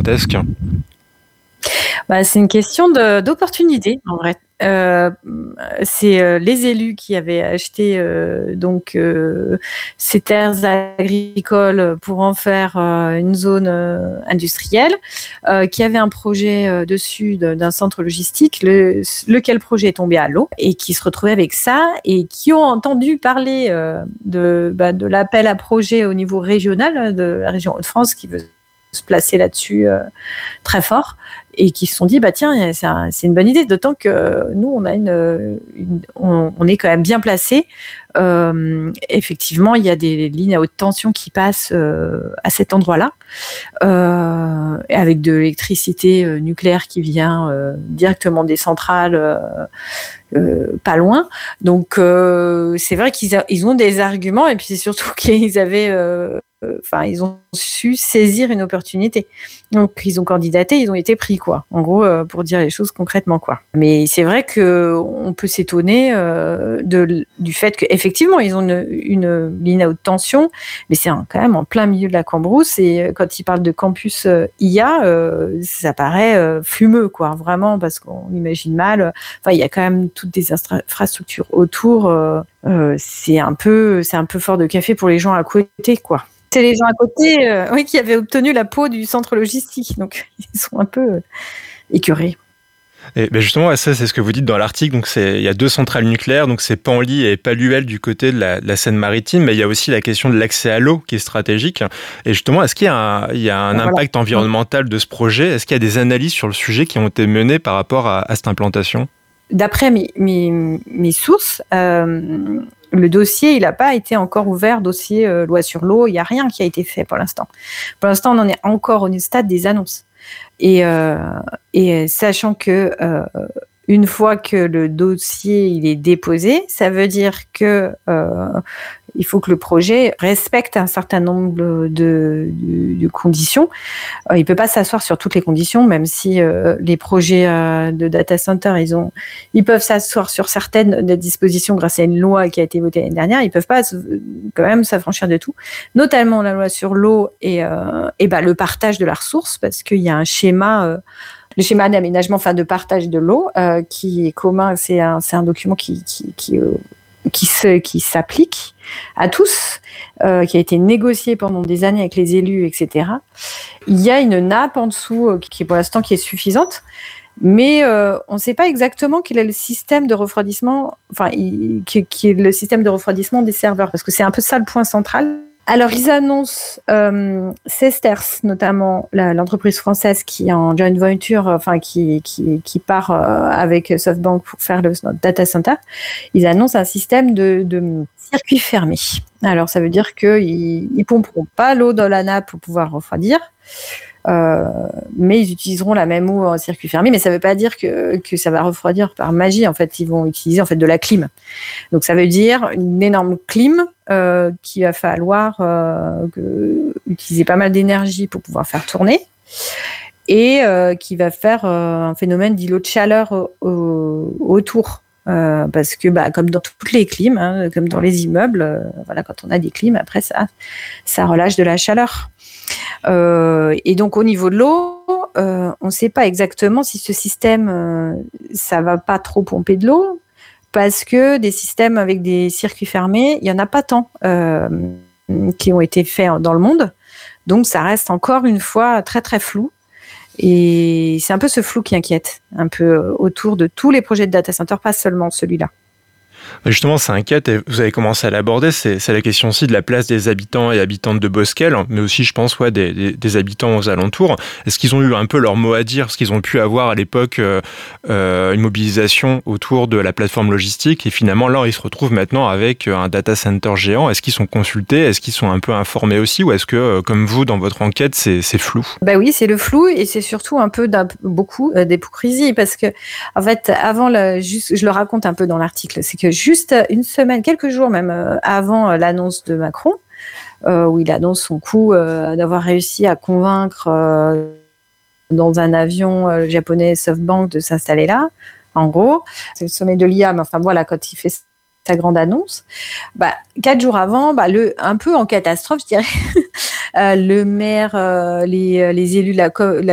gigantesque? C'est une question d'opportunité, en vrai. C'est les élus qui avaient acheté ces terres agricoles pour en faire une zone industrielle, qui avait un projet dessus d'un centre logistique, lequel projet est tombé à l'eau et qui se retrouvait avec ça et qui ont entendu parler de l'appel à projet au niveau régional de la région Hauts-de-France qui veut se placer là-dessus très fort et qui se sont dit tiens, c'est une bonne idée, d'autant que nous on a on est quand même bien placé. Effectivement, il y a des lignes à haute tension qui passent à cet endroit-là, avec de l'électricité nucléaire qui vient directement des centrales pas loin. Donc c'est vrai qu'ils ont des arguments, et puis c'est surtout qu'ils avaient ils ont su saisir une opportunité. Donc ils ont candidaté, ils ont été pris, quoi. En gros, pour dire les choses concrètement, quoi. Mais c'est vrai que on peut s'étonner du fait qu'effectivement ils ont une ligne à haute tension, mais c'est quand même en plein milieu de la Cambrousse, et quand ils parlent de campus IA, ça paraît fumeux, quoi, vraiment, parce qu'on imagine mal. Il y a quand même toutes des infrastructures autour. C'est un peu fort de café pour les gens à côté, quoi. C'est les gens à côté qui avaient obtenu la peau du centre logistique, donc ils sont un peu écœurés. Et justement, ça, c'est ce que vous dites dans l'article. Donc, il y a 2 centrales nucléaires, donc c'est Penly et Palluel du côté de la Seine-Maritime, mais il y a aussi la question de l'accès à l'eau qui est stratégique. Et justement, est-ce qu'il y a un impact environnemental de ce projet? Est-ce qu'il y a des analyses sur le sujet qui ont été menées par rapport à cette implantation? D'après mes sources, le dossier, il n'a pas été encore ouvert, dossier loi sur l'eau, il n'y a rien qui a été fait pour l'instant. Pour l'instant, on en est encore au stade des annonces. Et sachant que une fois que le dossier il est déposé, ça veut dire que il faut que le projet respecte un certain nombre de conditions. Il peut pas s'asseoir sur toutes les conditions, même si les projets de data center, ils peuvent s'asseoir sur certaines des dispositions grâce à une loi qui a été votée l'année dernière. Ils peuvent pas quand même s'affranchir de tout, notamment la loi sur l'eau et le partage de la ressource, parce qu'il y a un schéma. Le schéma d'aménagement, de partage de l'eau, qui est commun, c'est un document qui s'applique à tous, qui a été négocié pendant des années avec les élus, etc. Il y a une nappe en dessous qui pour l'instant qui est suffisante, mais on ne sait pas exactement quel est le système de refroidissement, qui est le système de refroidissement des serveurs, parce que c'est un peu ça le point central. Alors, ils annoncent Sesterce, notamment l'entreprise française qui est en joint venture, qui part avec SoftBank pour faire le data center. Ils annoncent un système de circuit fermé. Alors, ça veut dire qu'ils ne pomperont pas l'eau dans la nappe pour pouvoir refroidir, mais ils utiliseront la même eau en circuit fermé. Mais ça ne veut pas dire que ça va refroidir par magie. En fait, ils vont utiliser de la clim. Donc, ça veut dire une énorme clim qu'il va falloir utiliser pas mal d'énergie pour pouvoir faire tourner, et qui va faire un phénomène d'îlot de chaleur autour. Parce que comme dans toutes les clims, comme dans les immeubles, quand on a des clims, après ça relâche de la chaleur. Et donc au niveau de l'eau, on ne sait pas exactement si ce système, ça va pas trop pomper de l'eau, parce que des systèmes avec des circuits fermés, il n'y en a pas tant qui ont été faits dans le monde. Donc ça reste encore une fois très très flou. Et c'est un peu ce flou qui inquiète, un peu autour de tous les projets de data center, pas seulement celui-là. Justement, ça inquiète, et vous avez commencé à l'aborder, c'est la question aussi de la place des habitants et habitantes de Bosquel, mais aussi, je pense, des habitants aux alentours. Est-ce qu'ils ont eu un peu leur mot à dire? Est-ce qu'ils ont pu avoir à l'époque une mobilisation autour de la plateforme logistique, et finalement, là, ils se retrouvent maintenant avec un data center géant? Est-ce qu'ils sont consultés? Est-ce qu'ils sont un peu informés aussi? Ou est-ce que, comme vous, dans votre enquête, c'est flou? Oui, c'est le flou, et c'est surtout un peu beaucoup d'hypocrisie, parce que, en fait, avant, je le raconte un peu dans l'article, c'est que juste une semaine, quelques jours même avant l'annonce de Macron, où il annonce son coup d'avoir réussi à convaincre dans un avion japonais SoftBank de s'installer là, en gros, c'est le sommet de l'IA, mais quand il fait sa grande annonce, 4 jours avant, un peu en catastrophe, je dirais, le maire, les élus de la